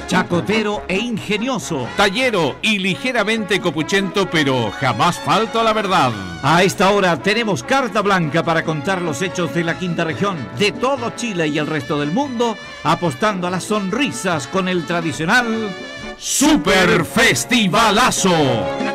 Chacotero e ingenioso. Tallero y ligeramente copuchento, pero jamás falto a la verdad. A esta hora tenemos carta blanca para contar los hechos de la quinta región, de todo Chile y el resto del mundo, apostando a las sonrisas con el tradicional ¡Super Festivalazo!